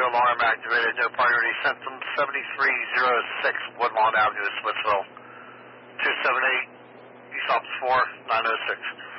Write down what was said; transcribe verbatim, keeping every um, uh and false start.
alarm activated. No priority symptoms. seventy-three oh six Woodlawn Avenue, Smithville. two seven eight, East Office four, nine oh six.